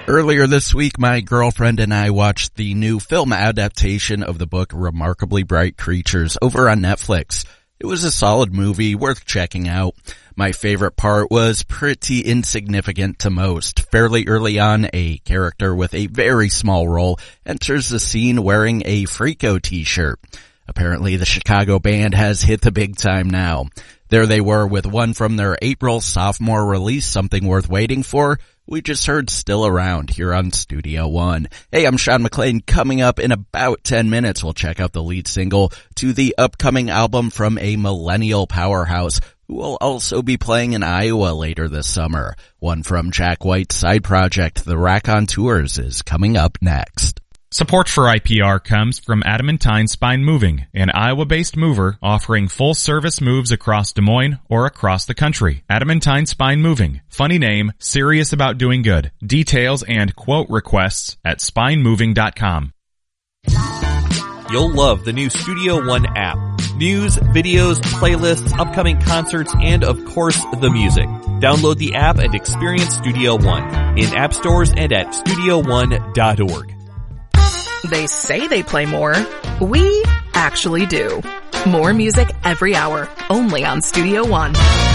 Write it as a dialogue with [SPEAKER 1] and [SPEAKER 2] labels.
[SPEAKER 1] Earlier this week, my girlfriend and I watched the new film adaptation of the book Remarkably Bright Creatures over on Netflix. It was a solid movie, worth checking out. My favorite part was pretty insignificant to most. Fairly early on, a character with a very small role enters the scene wearing a Freako t-shirt. Apparently, the Chicago band has hit the big time now. There they were with one from their April sophomore release, Something Worth Waiting For. We just heard Still Around here on Studio One. Hey, I'm Sean McLean. Coming up in about 10 minutes, we'll check out the lead single to the upcoming album from a millennial powerhouse who will also be playing in Iowa later this summer. One from Jack White's side project, The Raconteurs, is coming up next.
[SPEAKER 2] Support for IPR comes from Adamantine Spine Moving, an Iowa-based mover offering full-service moves across Des Moines or across the country. Adamantine Spine Moving. Funny name, serious about doing good. Details and quote requests at spinemoving.com.
[SPEAKER 3] You'll love the new Studio One app. News, videos, playlists, upcoming concerts, and of course, the music. Download the app and experience Studio One in app stores and at studioone.org.
[SPEAKER 4] They say they play more. We actually do. More music every hour, only on Studio One.